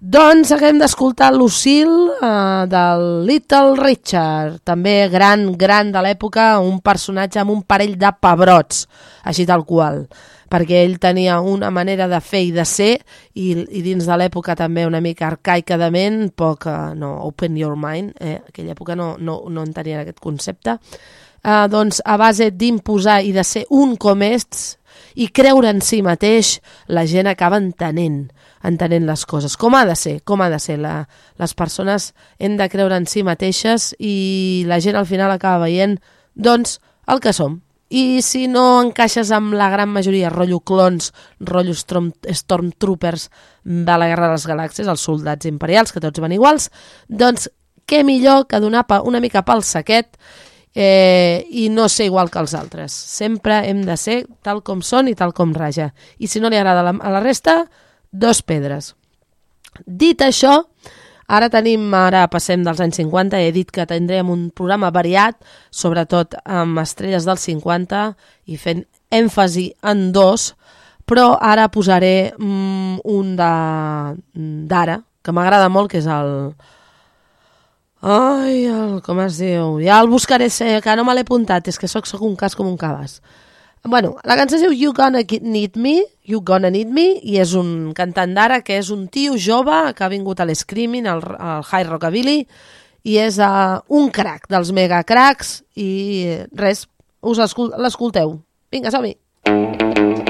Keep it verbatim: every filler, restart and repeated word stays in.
Doncs haguem d'escoltar Lucille uh, del Little Richard, també gran, gran de l'època, un personatge amb un parell de pebrots, així tal qual, perquè ell tenia una manera de fer i de ser, i, i dins de l'època també una mica arcaica de ment, poc, uh, no, open your mind, eh? Aquella època no, no, no en tenien aquest concepte, uh, doncs a base d'imposar i de ser un com ets, i creure en si mateix, la gent acaba entenent, entenent les coses. Com ha de ser? Com ha de ser? La, les persones hem de creure en si mateixes i la gent al final acaba veient, doncs, el que som. I si no encaixes amb la gran majoria, rotllo clons, rotllo storm, Stormtroopers de la Guerra de les Galàxies, els soldats imperials, que tots van iguals, doncs què millor que donar una mica pel saquet Eh, i no ser igual que els altres. Sempre hem de ser tal com són i tal com raja. I si no li agrada a la resta, dos pedres. Dit això, ara tenim, ara passem dels anys cinquanta, he dit que tindrem un programa variat, sobretot amb estrelles dels cinquanta i fent èmfasi en dos, però ara posaré mm, un d'ara, que m'agrada molt, que és el... Ai, el, com es diu? Ja el buscaré, que no me l'he apuntat, és que soc, soc un cas com un cabàs. Bueno, la cançó es diu You Gonna Need Me, You Gonna Need Me, i és un cantant d'ara que és un tio jove que ha vingut a l'Screaming, al, al High Rockabilly, i és uh, un crack dels mega cracks, i res, us l'escolteu. Vinga, som-hi!